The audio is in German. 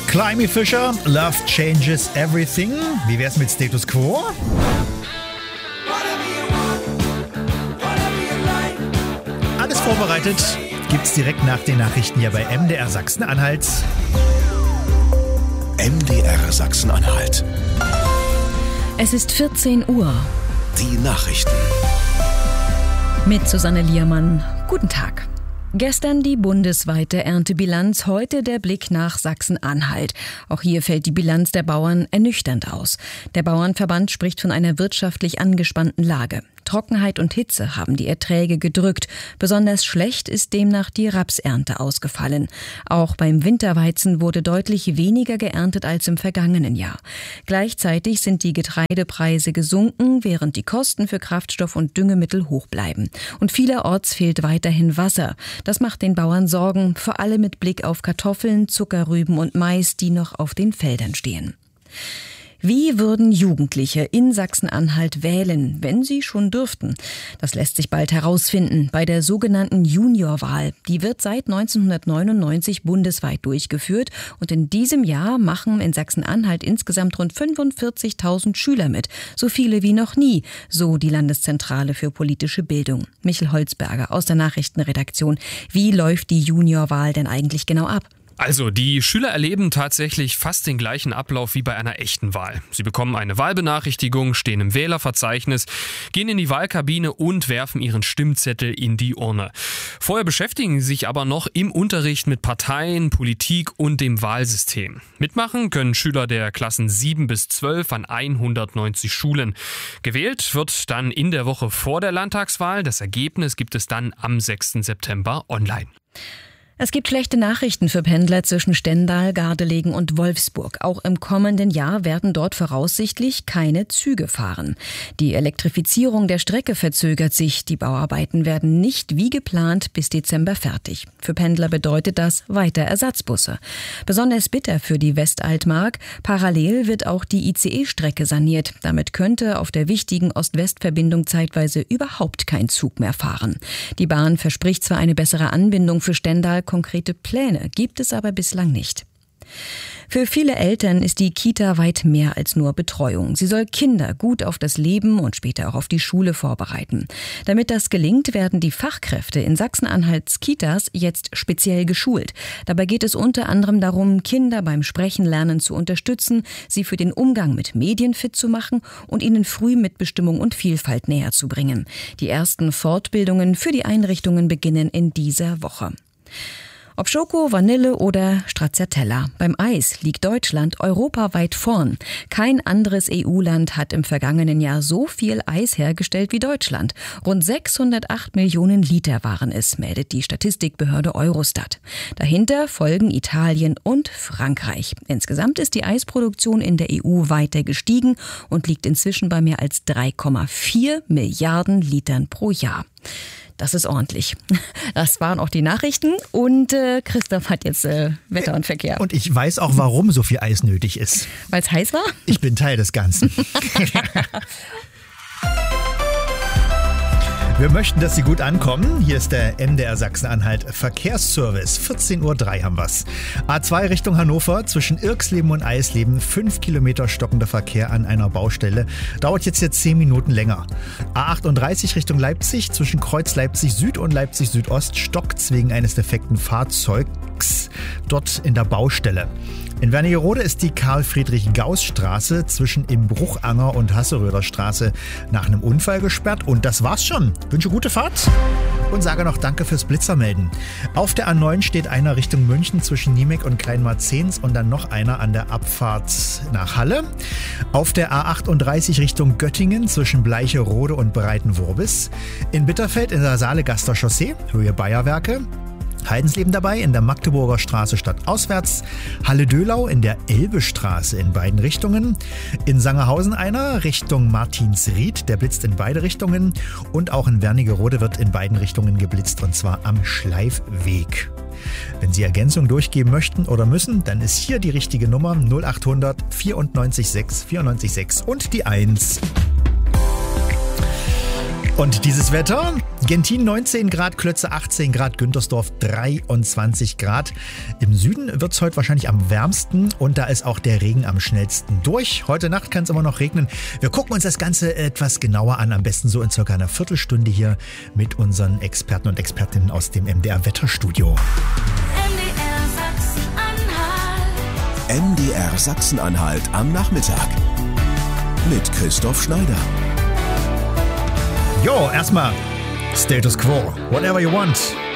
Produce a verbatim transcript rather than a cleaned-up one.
Climby Fisher, Love Changes Everything. Wie wär's mit Status Quo? Alles vorbereitet gibt's direkt nach den Nachrichten hier bei M D R Sachsen-Anhalt. M D R Sachsen-Anhalt. Es ist vierzehn Uhr. Die Nachrichten. Mit Susanne Liermann. Guten Tag. Gestern die bundesweite Erntebilanz, heute der Blick nach Sachsen-Anhalt. Auch hier fällt die Bilanz der Bauern ernüchternd aus. Der Bauernverband spricht von einer wirtschaftlich angespannten Lage. Trockenheit und Hitze haben die Erträge gedrückt. Besonders schlecht ist demnach die Rapsernte ausgefallen. Auch beim Winterweizen wurde deutlich weniger geerntet als im vergangenen Jahr. Gleichzeitig sind die Getreidepreise gesunken, während die Kosten für Kraftstoff und Düngemittel hoch bleiben. Und vielerorts fehlt weiterhin Wasser. Das macht den Bauern Sorgen, vor allem mit Blick auf Kartoffeln, Zuckerrüben und Mais, die noch auf den Feldern stehen. Wie würden Jugendliche in Sachsen-Anhalt wählen, wenn sie schon dürften? Das lässt sich bald herausfinden bei der sogenannten Juniorwahl. Die wird seit neunzehnhundertneunundneunzig bundesweit durchgeführt und in diesem Jahr machen in Sachsen-Anhalt insgesamt rund fünfundvierzigtausend Schüler mit. So viele wie noch nie, so die Landeszentrale für politische Bildung. Michel Holzberger aus der Nachrichtenredaktion. Wie läuft die Juniorwahl denn eigentlich genau ab? Also, die Schüler erleben tatsächlich fast den gleichen Ablauf wie bei einer echten Wahl. Sie bekommen eine Wahlbenachrichtigung, stehen im Wählerverzeichnis, gehen in die Wahlkabine und werfen ihren Stimmzettel in die Urne. Vorher beschäftigen sie sich aber noch im Unterricht mit Parteien, Politik und dem Wahlsystem. Mitmachen können Schüler der Klassen sieben bis zwölf an hundertneunzig Schulen. Gewählt wird dann in der Woche vor der Landtagswahl. Das Ergebnis gibt es dann am sechsten September online. Es gibt schlechte Nachrichten für Pendler zwischen Stendal, Gardelegen und Wolfsburg. Auch im kommenden Jahr werden dort voraussichtlich keine Züge fahren. Die Elektrifizierung der Strecke verzögert sich. Die Bauarbeiten werden nicht wie geplant bis Dezember fertig. Für Pendler bedeutet das weiter Ersatzbusse. Besonders bitter für die Westaltmark. Parallel wird auch die I C E-Strecke saniert. Damit könnte auf der wichtigen Ost-West-Verbindung zeitweise überhaupt kein Zug mehr fahren. Die Bahn verspricht zwar eine bessere Anbindung für Stendal, konkrete Pläne gibt es aber bislang nicht. Für viele Eltern ist die Kita weit mehr als nur Betreuung. Sie soll Kinder gut auf das Leben und später auch auf die Schule vorbereiten. Damit das gelingt, werden die Fachkräfte in Sachsen-Anhalts Kitas jetzt speziell geschult. Dabei geht es unter anderem darum, Kinder beim Sprechenlernen zu unterstützen, sie für den Umgang mit Medien fit zu machen und ihnen früh Mitbestimmung und Vielfalt näher zu bringen. Die ersten Fortbildungen für die Einrichtungen beginnen in dieser Woche. Ob Schoko, Vanille oder Stracciatella, beim Eis liegt Deutschland europaweit vorn. Kein anderes E U-Land hat im vergangenen Jahr so viel Eis hergestellt wie Deutschland. Rund sechshundertacht Millionen Liter waren es, meldet die Statistikbehörde Eurostat. Dahinter folgen Italien und Frankreich. Insgesamt ist die Eisproduktion in der E U weiter gestiegen und liegt inzwischen bei mehr als drei Komma vier Milliarden Litern pro Jahr. Das ist ordentlich. Das waren auch die Nachrichten und äh, Christoph hat jetzt äh, Wetter und Verkehr. Und ich weiß auch, warum so viel Eis nötig ist. Weil es heiß war? Ich bin Teil des Ganzen. Wir möchten, dass Sie gut ankommen. Hier ist der M D R Sachsen-Anhalt Verkehrsservice. vierzehn Uhr drei haben wir's. A zwei Richtung Hannover, zwischen Irksleben und Eisleben, fünf Kilometer stockender Verkehr an einer Baustelle. Dauert jetzt hier zehn Minuten länger. A achtunddreißig Richtung Leipzig, zwischen Kreuz Leipzig Süd und Leipzig Südost, stockt's wegen eines defekten Fahrzeugs dort in der Baustelle. In Wernigerode ist die Karl-Friedrich-Gauß-Straße zwischen Imbruchanger und Hasseröder Straße nach einem Unfall gesperrt. Und das war's schon. Wünsche gute Fahrt und sage noch Danke fürs Blitzermelden. Auf der A neun steht einer Richtung München zwischen Niemek und Kleinmarzens und dann noch einer an der Abfahrt nach Halle. Auf der A achtunddreißig Richtung Göttingen zwischen Bleicherode und Breitenwurbis. In Bitterfeld in der Saalegaster Chaussee, Höhe Bayerwerke. Heidensleben dabei in der Magdeburger Straße stadtauswärts, Halle-Dölau in der Elbestraße in beiden Richtungen, in Sangerhausen einer Richtung Martinsried, der blitzt in beide Richtungen und auch in Wernigerode wird in beiden Richtungen geblitzt und zwar am Schleifweg. Wenn Sie Ergänzung durchgeben möchten oder müssen, dann ist hier die richtige Nummer null achthundert vierundneunzig sechs vierundneunzig sechs und die eins. Und dieses Wetter? Gentin neunzehn Grad, Klötze achtzehn Grad, Güntersdorf dreiundzwanzig Grad. Im Süden wird es heute wahrscheinlich am wärmsten und da ist auch der Regen am schnellsten durch. Heute Nacht kann es immer noch regnen. Wir gucken uns das Ganze etwas genauer an, am besten so in circa einer Viertelstunde hier mit unseren Experten und Expertinnen aus dem M D R Wetterstudio. M D R Sachsen-Anhalt am Nachmittag mit Christoph Schneider. Jo, erstmal Status Quo. Whatever you want.